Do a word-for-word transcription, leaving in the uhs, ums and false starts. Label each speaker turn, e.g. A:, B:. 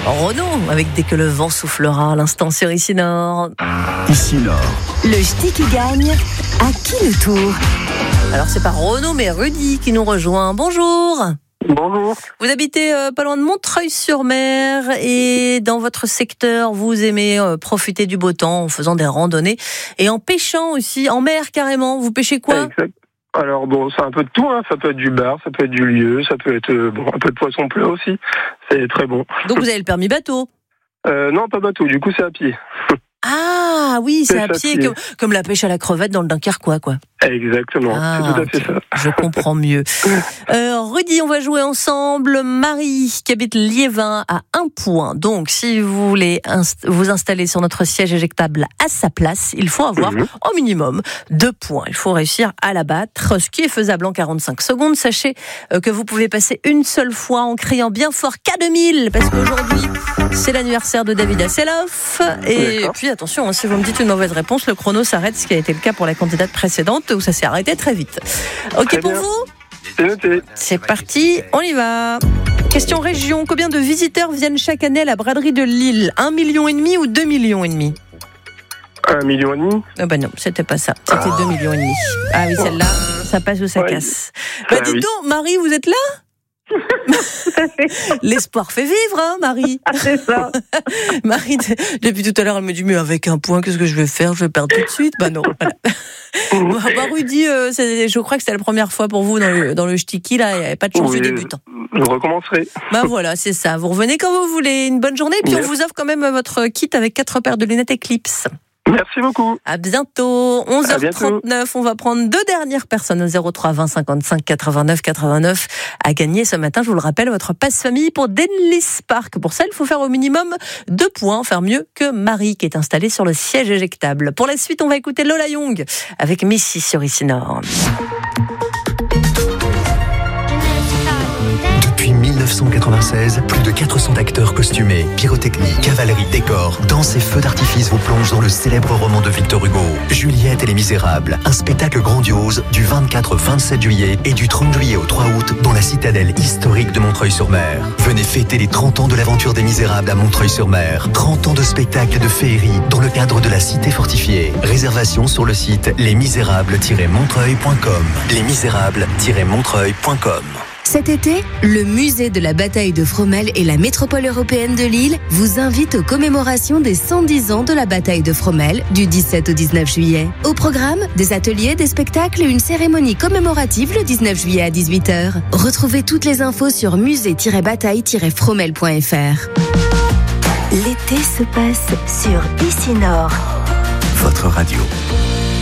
A: Renaud, avec Dès que le vent soufflera à l'instant sur Ici Nord.
B: Ici Nord.
C: Le ch'ti qui gagne, à qui le tour?
A: Alors c'est pas Renaud mais Rudy qui nous rejoint. Bonjour.
D: Bonjour.
A: Vous habitez euh, pas loin de Montreuil-sur-Mer et dans votre secteur, vous aimez euh, profiter du beau temps en faisant des randonnées et en pêchant aussi, en mer carrément. Vous pêchez quoi?
D: Exact. Alors bon, c'est un peu de tout, hein. Ça peut être du bar, ça peut être du lieu, ça peut être euh, bon, un peu de poisson plat aussi. C'est très bon.
A: Donc vous avez le permis bateau?
D: Euh, non, pas bateau, du coup c'est à pied.
A: Ah oui, c'est
D: Pêche
A: à
D: à
A: pied,
D: pied.
A: Comme, comme la pêche à la crevette dans le Dunkerquois, quoi.
D: Exactement,
A: Ah,
D: c'est tout à fait
A: ok.
D: ça.
A: Je comprends mieux. Euh, Rudy, on va jouer ensemble. Marie, qui habite Liévin, à un point. Donc, si vous voulez inst- vous installer sur notre siège éjectable à sa place, il faut avoir
D: Mhm.
A: au minimum deux points. Il faut réussir à la battre, ce qui est faisable en quarante-cinq secondes. Sachez euh, que vous pouvez passer une seule fois en criant bien fort K deux mille, parce qu'aujourd'hui, c'est l'anniversaire de David Hasselhoff. Et
D: D'accord.
A: puis, attention, hein, si vous me dites une mauvaise réponse, le chrono s'arrête, ce qui a été le cas pour la candidate précédente, où ça s'est arrêté très vite. Ok
D: Très
A: pour
D: bien.
A: vous?
D: C'est noté.
A: C'est parti, on y va. Question région, combien de visiteurs viennent chaque année à la braderie de Lille? Un million et demi ou deux millions et demi?
D: Un million et demi.
A: Ah bah non, c'était pas ça, c'était deux millions et demi. Ah oui, celle-là, ça passe ou ça
D: Ouais.
A: casse. Bah
D: Ah
A: dites
D: oui.
A: donc, Marie, vous êtes là? L'espoir fait vivre, hein, Marie.
C: C'est ça.
A: Marie, depuis tout à l'heure, elle me dit, mais avec un point, qu'est-ce que je vais faire? Je vais perdre tout de suite. Bah non, voilà. Bah, Rudy, euh, c'est- je crois que c'était la première fois pour vous dans le, dans le ch'tiki, là, il n'y avait pas de chance
D: Oui,
A: du débutant.
D: Je recommencerai.
A: Bah voilà, c'est ça. Vous revenez quand vous voulez. Une bonne journée. Puis on
D: Merci.
A: vous offre quand même votre kit avec quatre paires de lunettes Eclipse.
D: Merci beaucoup.
A: À bientôt. onze
D: À
A: heures trente-neuf. On va prendre deux dernières personnes au zéro trois vingt cinquante-cinq quatre-vingt-neuf quatre-vingt-neuf à gagner ce matin. Je vous le rappelle, votre passe famille pour Denlis Park. Pour ça, il faut faire au minimum deux points. Faire mieux que Marie qui est installée sur le siège éjectable. Pour la suite, on va écouter Lola Young avec Missy sur Ici Nord.
B: Depuis mille neuf cent quatre-vingt-seize, plus de quatre cents acteurs costumés, pyrotechnie, cavalerie, décors, danse et feux d'artifice vous plongent dans le célèbre roman de Victor Hugo, Juliette et les Misérables. Un spectacle grandiose du vingt-quatre au vingt-sept juillet et du trente juillet au trois août dans la citadelle historique de Montreuil-sur-Mer. Venez fêter les trente ans de l'aventure des Misérables à Montreuil-sur-Mer. trente ans de spectacle et de féerie dans le cadre de la cité fortifiée. Réservation sur le site les misérables tiret montreuil point com. les misérables tiret montreuil point com.
C: Cet été, le musée de la bataille de Fromelles et la métropole européenne de Lille vous invitent aux commémorations des cent dix ans de la bataille de Fromelles du dix-sept au dix-neuf juillet. Au programme, des ateliers, des spectacles et une cérémonie commémorative le dix-neuf juillet à dix-huit heures. Retrouvez toutes les infos sur musée tiret bataille tiret fromelles point f r.
E: L'été se passe sur Ici Nord.
B: Votre radio.